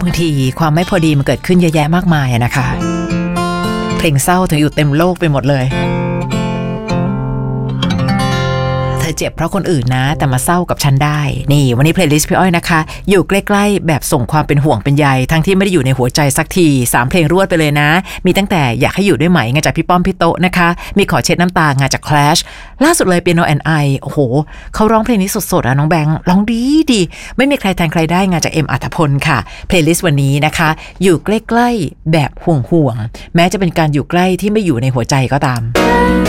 างทีความไม่พอดีมันเกิดขึ้นเยอะแยะมากมายนะคะเพลงเศร้าถึงอยู่เต็มโลกไปหมดเลยเจ็บเพราะคนอื่นนะแต่มาเศร้ากับฉันได้นี่วันนี้เพลย์ลิสต์พี่อ้อยนะคะอยู่ใกล้ๆแบบส่งความเป็นห่วงเป็นใยทั้งที่ไม่ได้อยู่ในหัวใจสักที3เพลงรวดไปเลยนะมีตั้งแต่อยากให้อยู่ด้วยไหมงานจากพี่ป้อมพี่โตนะคะมีขอเช็ดน้ำตางานจาก Clash ล่าสุดเลย Piano and I โอ้โหเขาร้องเพลงนี้สดๆน้องแบงค์ร้องดีไม่มีใครแทนใครได้งานจากเอ็มอัธพลค่ะเพลย์ลิสต์วันนี้นะคะอยู่ใกล้ๆแบบห่วงแม้จะเป็นการอยู่ใกล้ที่ไม่อยู่ในหัวใจก็ตาม